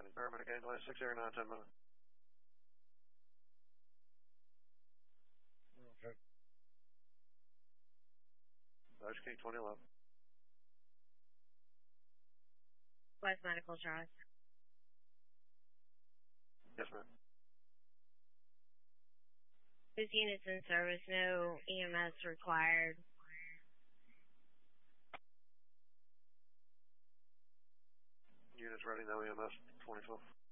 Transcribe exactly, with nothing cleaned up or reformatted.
Paramedic ambulance six zero nine ten minutes. Okay. Dodge King twenty eleven. West Medical Trust. Yes, ma'am. Whose units in service? No E M S required. Units ready, no E M S twenty-four.